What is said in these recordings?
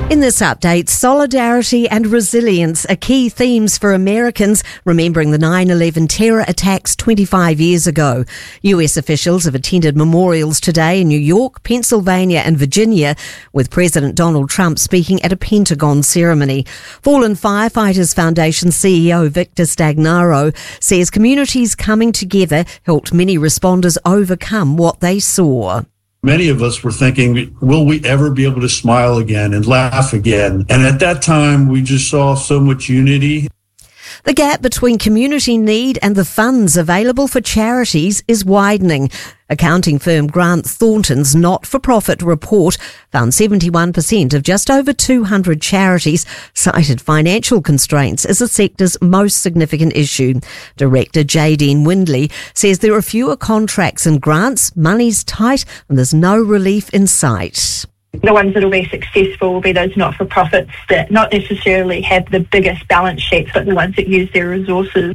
In this update, solidarity and resilience are key themes for Americans remembering the 9/11 terror attacks 25 years ago. US officials have attended memorials today in New York, Pennsylvania and Virginia, with President Donald Trump speaking at a Pentagon ceremony. Fallen Firefighters Foundation CEO Victor Stagnaro says communities coming together helped many responders overcome what they saw. Many of us were thinking, will we ever be able to smile again and laugh again? And at that time, we just saw so much unity. The gap between community need and the funds available for charities is widening. Accounting firm Grant Thornton's not-for-profit report found 71% of just over 200 charities cited financial constraints as the sector's most significant issue. Director Jadine Windley says there are fewer contracts and grants, money's tight, and there's no relief in sight. The ones that will be successful will be those not-for-profits that not necessarily have the biggest balance sheets, but the ones that use their resources.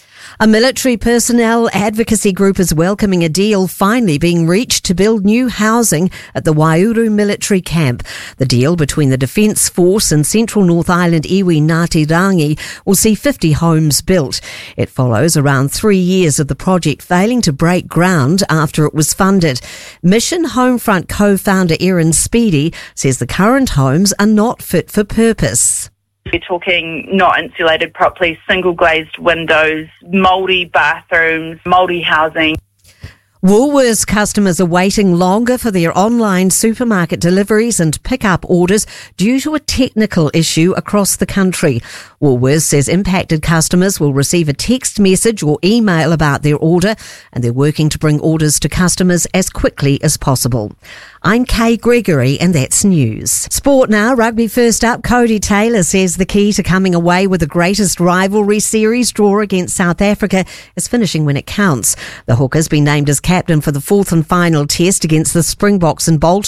A military personnel advocacy group is welcoming a deal finally being reached to build new housing at the Waiouru military camp. The deal between the Defence Force and Central North Island iwi Ngāti Rangi will see 50 homes built. It follows around 3 years of the project failing to break ground after it was funded. Mission Homefront co-founder Erin Speedy says the current homes are not fit for purpose. We're talking not insulated properly, single glazed windows, mouldy bathrooms, mouldy housing. Woolworths customers are waiting longer for their online supermarket deliveries and pick-up orders due to a technical issue across the country. Woolworths says impacted customers will receive a text message or email about their order, and they're working to bring orders to customers as quickly as possible. I'm Kay Gregory, and that's news. Sport now. Rugby first up. Cody Taylor says the key to coming away with the greatest rivalry series draw against South Africa is finishing when it counts. The hooker's been named as captain for the fourth and final test against the Springboks in Bolton